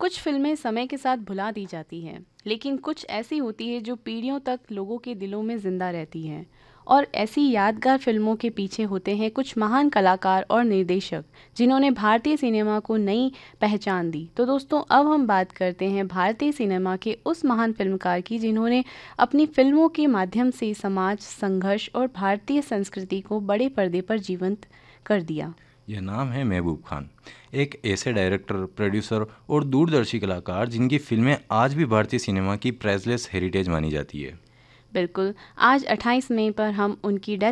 कुछ फिल्में समय के साथ भुला दी जाती हैं, लेकिन कुछ ऐसी होती है जो पीढ़ियों तक लोगों के दिलों में ज़िंदा रहती हैं। और ऐसी यादगार फिल्मों के पीछे होते हैं कुछ महान कलाकार और निर्देशक, जिन्होंने भारतीय सिनेमा को नई पहचान दी। तो दोस्तों, अब हम बात करते हैं भारतीय सिनेमा के उस महान फिल्मकार की, जिन्होंने अपनी फिल्मों के माध्यम से समाज, संघर्ष और भारतीय संस्कृति को बड़े पर्दे पर जीवंत कर दिया। यह नाम है महबूब खान, एक ऐसे डायरेक्टर, प्रोड्यूसर और दूरदर्शी कलाकार जिनकी फिल्में आज भी भारतीय सिनेमा की प्राइसलेस हेरिटेज मानी जाती है। बिल्कुल, आज 28 मई पर हम उनकी डेथ